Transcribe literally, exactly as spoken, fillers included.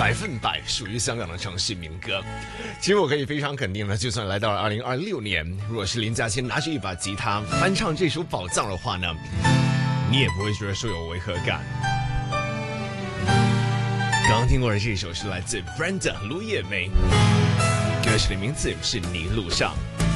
百分百属于香港的城市民歌。其实我可以非常肯定的，就算来到了二零二六年，如果是林嘉欣拿着一把吉他翻唱这首《宝藏》的话呢，你也不会觉得说有违和感。刚刚听过的这首是来自 Brenda 卢叶梅，歌曲的名字是《你路上》。